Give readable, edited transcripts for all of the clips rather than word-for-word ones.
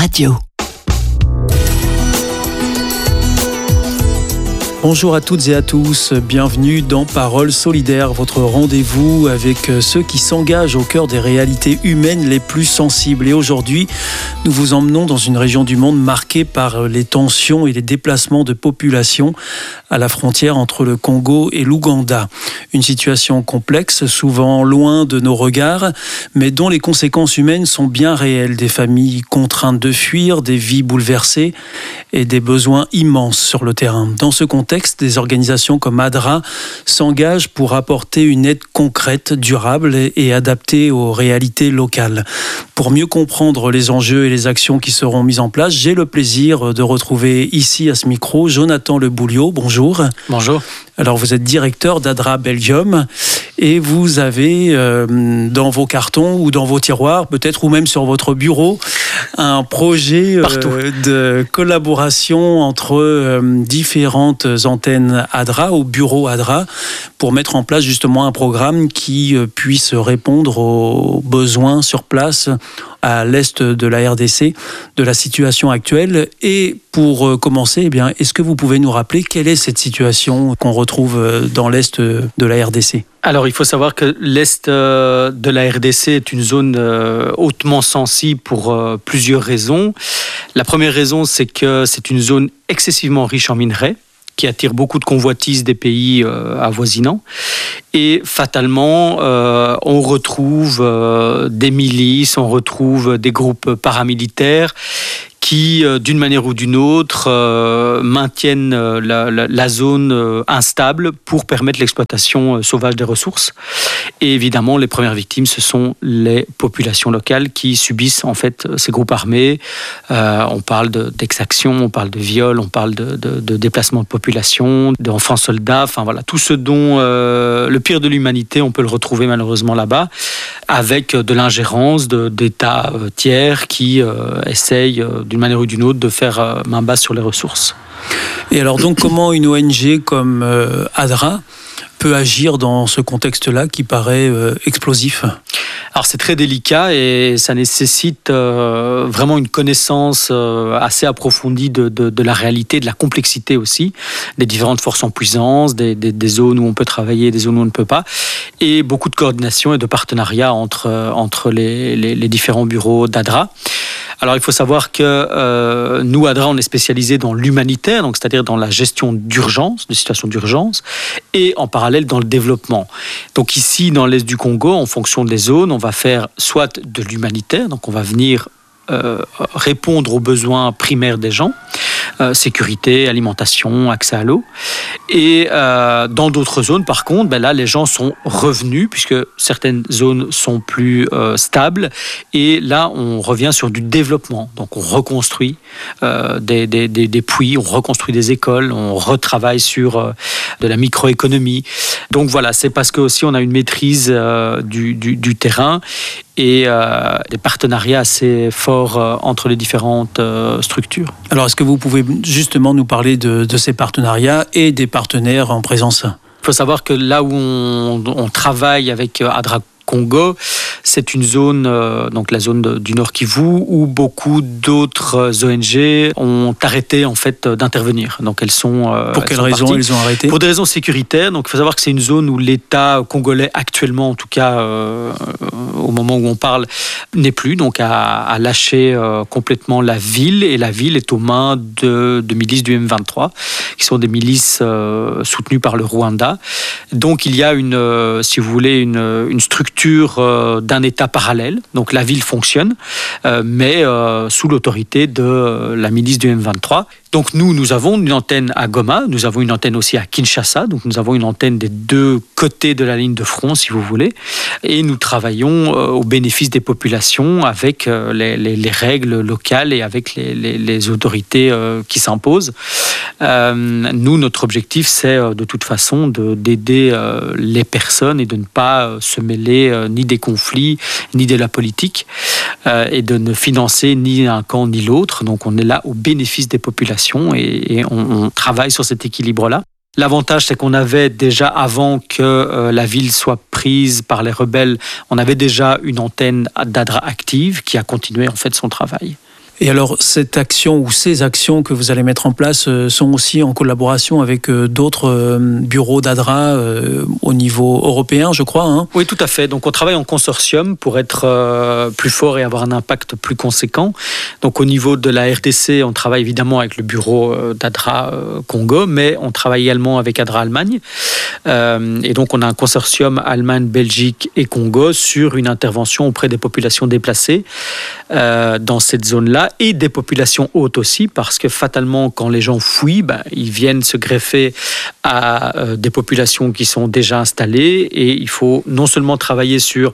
Radio. Bonjour à toutes et à tous, bienvenue dans Paroles solidaires, votre rendez-vous avec ceux qui s'engagent au cœur des réalités humaines les plus sensibles. Et aujourd'hui, nous vous emmenons dans une région du monde marquée par les tensions et les déplacements de population à la frontière entre le Congo et l'Ouganda. Une situation complexe, souvent loin de nos regards, mais dont les conséquences humaines sont bien réelles. Des familles contraintes de fuir, des vies bouleversées et des besoins immenses sur le terrain. Dans ce contexte, des organisations comme ADRA s'engagent pour apporter une aide concrète, durable et adaptée aux réalités locales. Pour mieux comprendre les enjeux et les actions qui seront mises en place, j'ai le plaisir de retrouver ici à ce micro Jonathan Le Bouliot. Bonjour. Bonjour. Alors vous êtes directeur d'ADRA Belgium et vous avez dans vos cartons ou dans vos tiroirs, peut-être ou même sur votre bureau, un projet de collaboration entre différentes antennes ADRA au bureau ADRA pour mettre en place justement un programme qui puisse répondre aux besoins sur place à l'est de la RDC, de la situation actuelle. Et pour commencer, est-ce que vous pouvez nous rappeler quelle est cette situation qu'on retrouve dans l'est de la RDC ? Alors, il faut savoir que l'est de la RDC est une zone hautement sensible pour plusieurs raisons. La première raison, c'est que c'est une zone excessivement riche en minerais, qui attire beaucoup de convoitises des pays avoisinants. Et fatalement, on retrouve des milices, on retrouve des groupes paramilitaires qui, d'une manière ou d'une autre, maintiennent la zone instable pour permettre l'exploitation sauvage des ressources. Et évidemment, les premières victimes, ce sont les populations locales qui subissent en fait ces groupes armés. On parle d'exactions, on parle de viols, on parle de déplacement de population, d'enfants soldats, enfin voilà, tout ce dont le pire de l'humanité, on peut le retrouver malheureusement là-bas, avec de l'ingérence d'États tiers qui essayent d'une manière ou d'une autre de faire main basse sur les ressources. Et alors donc comment une ONG comme ADRA peut agir dans ce contexte-là qui paraît explosif ? Alors c'est très délicat et ça nécessite vraiment une connaissance assez approfondie de la réalité, de la complexité aussi, des différentes forces en puissance, des zones où on peut travailler, des zones où on ne peut pas, et beaucoup de coordination et de partenariat entre les différents bureaux d'ADRA. Alors il faut savoir que nous, ADRA, on est spécialisé dans l'humanitaire, donc c'est-à-dire dans la gestion d'urgence, de situations d'urgence, et en parallèle dans le développement. Donc ici, dans l'est du Congo, en fonction des zones, on va faire soit de l'humanitaire, donc on va venir répondre aux besoins primaires des gens, sécurité, alimentation, accès à l'eau. Et dans d'autres zones, par contre, là, les gens sont revenus, puisque certaines zones sont plus stables. Et là, on revient sur du développement. Donc, on reconstruit des puits, on reconstruit des écoles, on retravaille sur de la microéconomie. Donc, voilà, c'est parce que aussi on a une maîtrise du terrain et des partenariats assez forts entre les différentes structures. Alors, est-ce que vous pouvez justement nous parler de ces partenariats et des partenaires en présence ? Il faut savoir que là où on travaille avec ADRA Congo, c'est une zone, donc la zone du Nord Kivu, où beaucoup d'autres ONG ont arrêté en fait d'intervenir. Donc elles sont pour quelles raisons elles ont arrêté ? Pour des raisons sécuritaires. Donc il faut savoir que c'est une zone où l'État congolais actuellement, en tout cas au moment où on parle, n'est plus. Donc a lâché complètement la ville, et la ville est aux mains de milices du M23, qui sont des milices soutenues par le Rwanda. Donc il y a si vous voulez, une structure d'un État parallèle. Donc la ville fonctionne, mais sous l'autorité de la milice du M23. Donc nous avons une antenne à Goma, nous avons une antenne aussi à Kinshasa, donc nous avons une antenne des deux côtés de la ligne de front, si vous voulez, et nous travaillons au bénéfice des populations avec les règles locales et avec les autorités qui s'imposent. Nous, notre objectif, c'est de toute façon d'aider les personnes et de ne pas se mêler ni des conflits, ni de la politique, et de ne financer ni un camp ni l'autre. Donc on est là au bénéfice des populations et on travaille sur cet équilibre-là. L'avantage, c'est qu'on avait déjà, avant que la ville soit prise par les rebelles, on avait déjà une antenne d'ADRA active qui a continué en fait son travail. Et alors, cette action ou ces actions que vous allez mettre en place sont aussi en collaboration avec d'autres bureaux d'ADRA au niveau européen, je crois, hein ? Oui, tout à fait. Donc, on travaille en consortium pour être plus fort et avoir un impact plus conséquent. Donc, au niveau de la RDC, on travaille évidemment avec le bureau d'ADRA Congo, mais on travaille également avec ADRA Allemagne. Et donc, on a un consortium Allemagne, Belgique et Congo sur une intervention auprès des populations déplacées dans cette zone-là, et des populations hautes aussi, parce que fatalement, quand les gens fuient, ils viennent se greffer à des populations qui sont déjà installées, et il faut non seulement travailler sur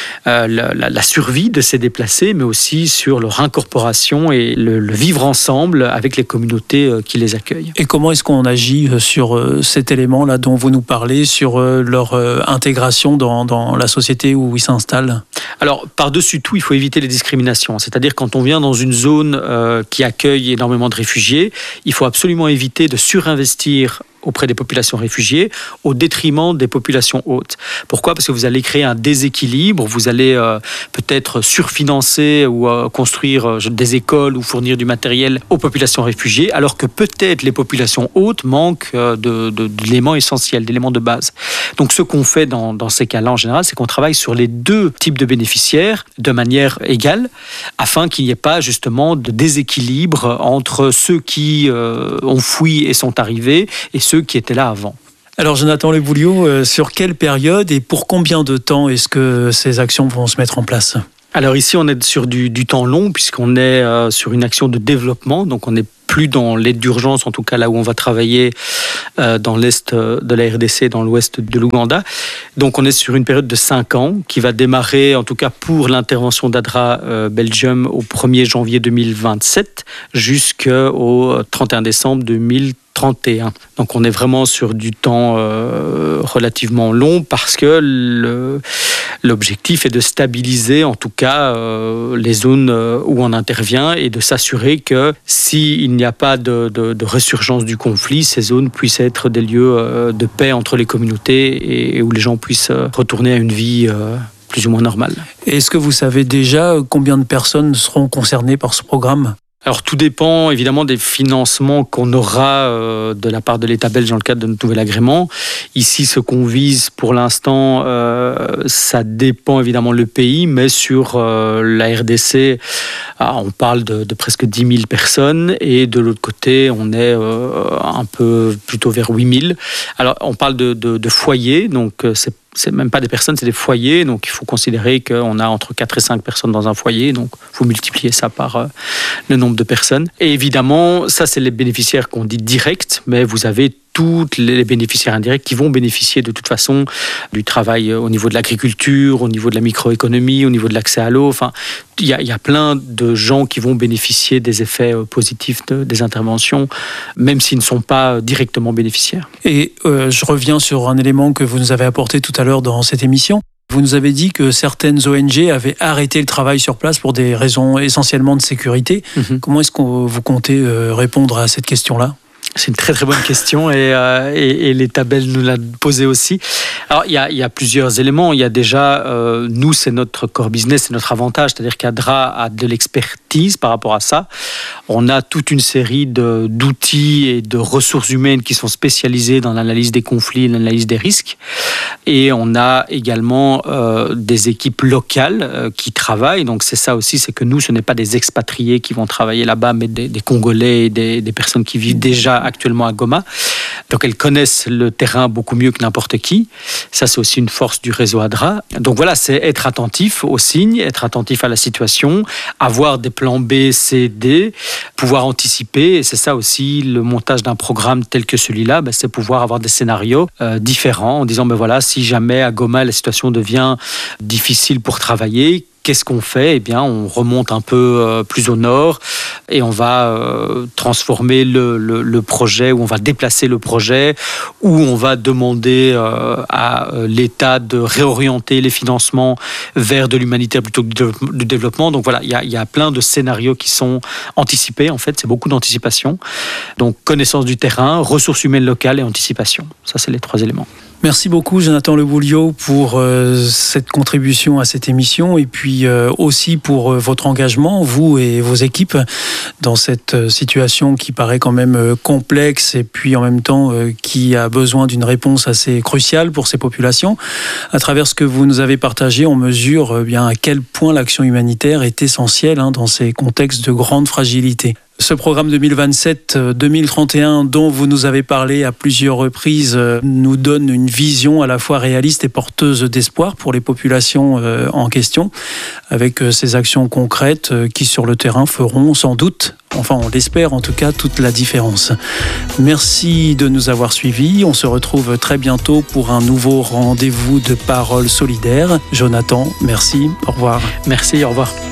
la survie de ces déplacés, mais aussi sur leur incorporation et le vivre ensemble avec les communautés qui les accueillent. Et comment est-ce qu'on agit sur cet élément-là dont vous nous parlez, sur leur intégration dans la société où ils s'installent ? Alors, par-dessus tout, il faut éviter les discriminations. C'est-à-dire, quand on vient dans une zone qui accueille énormément de réfugiés, il faut absolument éviter de surinvestir auprès des populations réfugiées au détriment des populations hautes. Pourquoi ? Parce que vous allez créer un déséquilibre, vous allez peut-être surfinancer ou construire des écoles ou fournir du matériel aux populations réfugiées, alors que peut-être les populations hautes manquent d'éléments essentiels, d'éléments de base. Donc ce qu'on fait dans ces cas-là en général, c'est qu'on travaille sur les deux types de bénéficiaires de manière égale, afin qu'il n'y ait pas justement de déséquilibre entre ceux qui ont fui et sont arrivés et ceux qui étaient là avant. Alors Jonathan Le Bouliot, sur quelle période et pour combien de temps est-ce que ces actions vont se mettre en place ? Alors ici, on est sur du temps long, puisqu'on est sur une action de développement, donc on n'est plus dans l'aide d'urgence, en tout cas là où on va travailler dans l'est de la RDC, dans l'ouest de l'Ouganda. Donc on est sur une période de 5 ans qui va démarrer, en tout cas pour l'intervention d'ADRA Belgium, au 1er janvier 2027 jusqu'au 31 décembre 2031. Donc on est vraiment sur du temps relativement long, parce que l'objectif est de stabiliser en tout cas les zones où on intervient, et de s'assurer que s'il n'y a pas de résurgence du conflit, ces zones puissent être des lieux de paix entre les communautés et où les gens puissent retourner à une vie plus ou moins normale. Est-ce que vous savez déjà combien de personnes seront concernées par ce programme ? Alors tout dépend évidemment des financements qu'on aura de la part de l'État belge dans le cadre de notre nouvel agrément. Ici, ce qu'on vise pour l'instant, ça dépend évidemment le pays, mais sur la RDC, on parle de presque 10 000 personnes, et de l'autre côté, on est un peu plutôt vers 8 000. Alors on parle de foyers, donc c'est même pas des personnes, c'est des foyers. Donc, il faut considérer qu'on a entre 4 et 5 personnes dans un foyer. Donc, vous multipliez ça par le nombre de personnes. Et évidemment, ça, c'est les bénéficiaires qu'on dit directs, mais vous avez tous les bénéficiaires indirects qui vont bénéficier de toute façon du travail au niveau de l'agriculture, au niveau de la microéconomie, au niveau de l'accès à l'eau. Enfin, il y a plein de gens qui vont bénéficier des effets positifs des interventions, même s'ils ne sont pas directement bénéficiaires. Et je reviens sur un élément que vous nous avez apporté tout à l'heure dans cette émission. Vous nous avez dit que certaines ONG avaient arrêté le travail sur place pour des raisons essentiellement de sécurité. Comment est-ce que vous comptez répondre à cette question-là ? C'est une très très bonne question, et l'État belge nous l'a posé aussi. Alors il y a plusieurs éléments. Il y a déjà, nous c'est notre core business, c'est notre avantage, c'est-à-dire qu'ADRA a de l'expertise par rapport à ça. On a toute une série d'outils et de ressources humaines qui sont spécialisées dans l'analyse des conflits, l'analyse des risques. Et on a également des équipes locales qui travaillent. Donc c'est ça aussi, c'est que nous, ce n'est pas des expatriés qui vont travailler là-bas, mais des Congolais et des personnes qui vivent déjà actuellement à Goma. Donc elles connaissent le terrain beaucoup mieux que n'importe qui. Ça, c'est aussi une force du réseau ADRA. Donc voilà, c'est être attentif aux signes, être attentif à la situation, avoir des plans B, C, D, pouvoir anticiper. Et c'est ça aussi le montage d'un programme tel que celui-là, c'est pouvoir avoir des scénarios différents en disant, voilà, si jamais à Goma la situation devient difficile pour travailler, qu'est-ce qu'on fait ? Eh bien, on remonte un peu plus au nord et on va transformer le projet, ou on va déplacer le projet, ou on va demander à l'État de réorienter les financements vers de l'humanitaire plutôt que du développement. Donc voilà, il y a plein de scénarios qui sont anticipés. En fait, c'est beaucoup d'anticipation. Donc, connaissance du terrain, ressources humaines locales et anticipation. Ça, c'est les 3 éléments. Merci beaucoup Jonathan Le Bouliot pour cette contribution à cette émission et puis aussi pour votre engagement, vous et vos équipes, dans cette situation qui paraît quand même complexe et puis en même temps qui a besoin d'une réponse assez cruciale pour ces populations. À travers ce que vous nous avez partagé, on mesure bien à quel point l'action humanitaire est essentielle dans ces contextes de grande fragilité. Ce programme 2027-2031 dont vous nous avez parlé à plusieurs reprises nous donne une vision à la fois réaliste et porteuse d'espoir pour les populations en question, avec ces actions concrètes qui sur le terrain feront sans doute, enfin on l'espère en tout cas, toute la différence. Merci de nous avoir suivis. On se retrouve très bientôt pour un nouveau rendez-vous de Paroles solidaires. Jonathan, merci. Au revoir. Merci, au revoir.